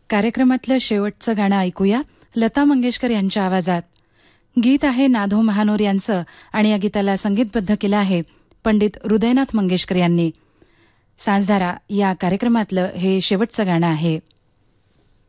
कार्यक्रमातलं शेवटचं गाणं ऐकूया लता मंगेशकर यांच्या आवाजात. गीत आहे नाधो महानोर यांचं आणि या गीताला संगीतबद्ध केलं आहे पंडित हृदयनाथ मंगेशकर यांनी. सांजधारा या कार्यक्रमातलं हे शेवटचं गाणं आहे.